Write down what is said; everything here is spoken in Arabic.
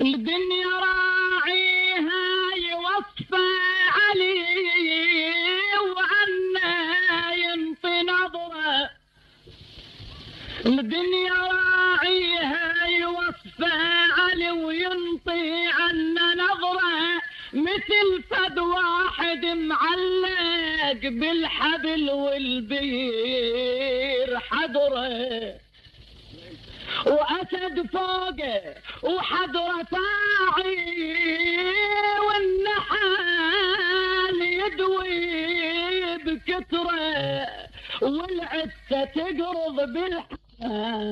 الدنيا راعيها يوفى علي وعنا ينطي نظرة. الدنيا راعيها يوفى علي وينطي عنا نظرة، مثل فد واحد معلق بالحبل والبير حضره، وأسد فوقه وحضره طاعي، والنحال يدوي بكتره، والعسة تقرض بالحال.